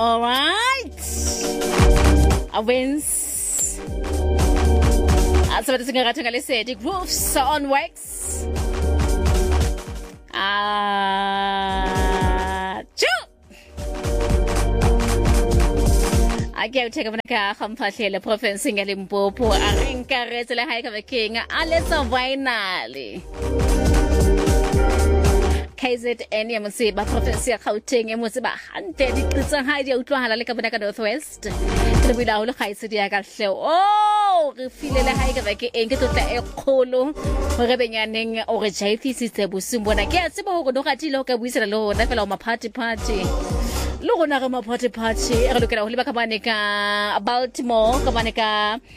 All right. Wins. Sabato singarathi ngalesedi Grooves on Wax. Ake uteka bona ka gamphatlhele province ya Limpopo a re nkaretse le hae ka bekeng a letsa finally. KZN ya Mosiba province ya Gauteng ya Mosiba hante di qitsa ha di utlwahala le ka bona ka Northwest le bila ho le khaitsedi ya ka hle re file le hae ka beke eng ke totla e kgolo hore benyaneng o re jaifisitse bosing bona ke a tseba hore no gatile ho ka buisela le hona fela o ma party le gona ga ma party re lokela ho le ba ka bane ka Baltimore ka bane ka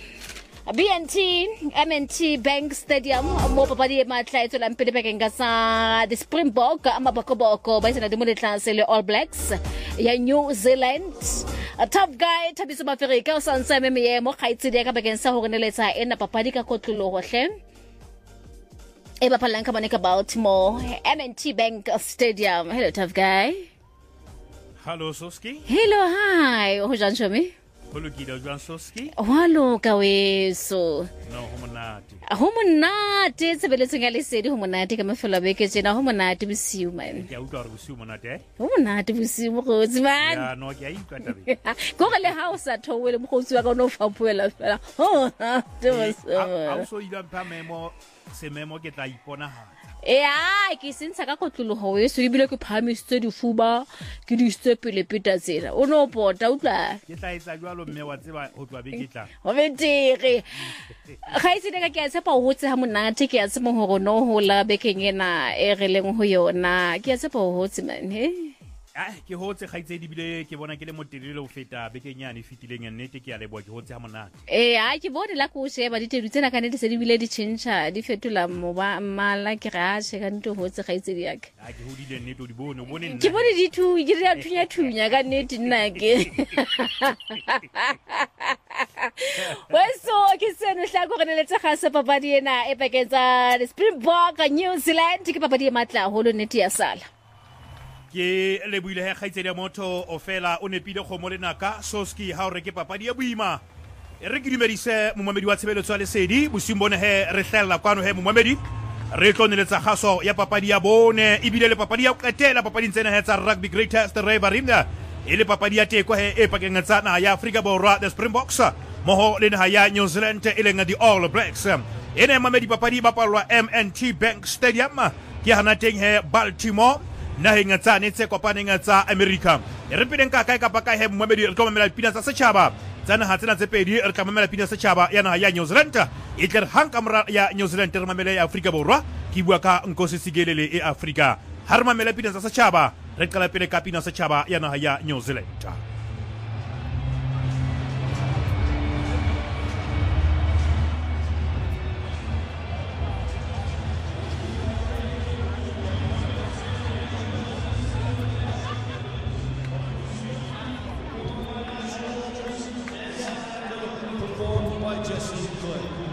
MNT Bank Stadium mo papadi e matla etso la mpele bakeng ka sa the Springbok amabakoboko ba isena dimo le tlase le All Blacks ya New Zealand. A tough guy Thabiso Mafrika o santsa meme mo khaitsedi ya ka bakeng sa hore neletsa ena papadi ka kotlolo hohle e bapalang ka bane ka Baltimore MNT Bank Stadium. Hello tough guy. Hello Soski. Hello hi ho jang shomi? Holukida Juan Soski. Walo ka weso. No homonate. Homonate tsebeletseng ya lesedi homonate ka mafelo beke tsena homonate bosiu man. Ke a utlwa re bosiu monate. Homonate bosiu mogotsi man. Ya no ke a utlwa tabe. Go le house a thowele mogotsi wa ka no fapuela fela. Oh, a so ila mpa memo se memo ke tla ipona ha. Ke sentsa ka kotlologo we so ibile ke phamisitse difuba ke di stepele peta tsela o no pota utla ke tla etsa jwalo mme wa tseba ho tloa beke tla o betere ga ise ka ke a tshepa ho tse ha monate ke a tsema hore no hola bekeng ena e re leng ho yona ke a tshepa ho tse man ke hotse khaitse di bile ke bona ke le motelele ho feta bekeng yana fitileng nnete ke a leboa ke hotse ha monate ke bone la ko sheba ditedu tsena ka nete se di bile di change di fetola moba mmala ke ra she ka nto hotse khaitse di yake ke hodile nnete o di bone o bone nna ke bone di thu di re thunya ka nete nna ke weso ke seno hla go reneletse ga se papadi ena e paketsa Springbok New Zealand ke papadi e matla holo nete ya sala ke le buile he khaitsedi ya motho o fela o nepile kgomo le naka Soski ha o re ke papadi ya boima e re gidimedise momamedi wa tshebeletso ya lesedi bosimbone he re hlella kwano he momamedi re tloneletsa khaso ya papadi ya bone ibile le papadi ya qetela papadi tsena he tsa rugby greatest rivalry e le papadi ya teko he e pakeng tsa na ya Afrika Borwa the Springboks moho le na ya New Zealand e leng di All Blacks ene mamedi papadi ba palwa MNT Bank Stadium ke hana teng he Baltimore naheng tsa netse kopaneng tsa America re pideng ka kae ka paka he momamedi re tlomelela pina tsa setjhaba tsana ha tsena tse pedi re tlomelela pina tsa setjhaba yana ya New Zealand e tler hang kamera ya New Zealand re mamela ya Afrika Borwa ke bua ka Nkosi Sigelele e Africa ha re mamela pina tsa setjhaba re qala pele ka pina tsa setjhaba yana ya New Zealand. Jesse Good.